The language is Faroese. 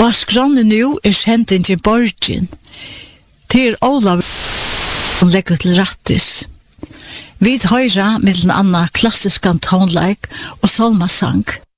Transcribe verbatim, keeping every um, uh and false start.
Og skranne nu er sendin til Borgin. Til Olav som legger til rattis. Vi høyra mittlen anna klassiskan tonleik og salmasang.